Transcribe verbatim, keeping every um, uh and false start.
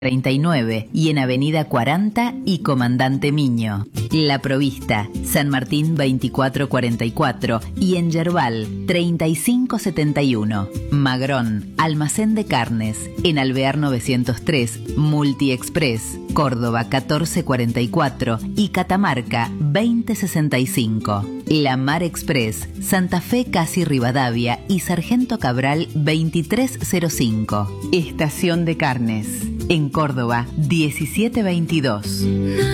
treinta y nueve y en Avenida cuarenta y Comandante Miño. La Provista, San Martín veinticuatro cuarenta y cuatro y en Yerbal treinta y cinco setenta y uno. Magrón, Almacén de Carnes, en Alvear novecientos tres, Multi Express, Córdoba catorce cuarenta y cuatro y Catamarca veinte sesenta y cinco. La Mar Express, Santa Fe Casi Rivadavia y Sargento Cabral veintitrés cero cinco. Estación de Carnes, en Córdoba diecisiete veintidós.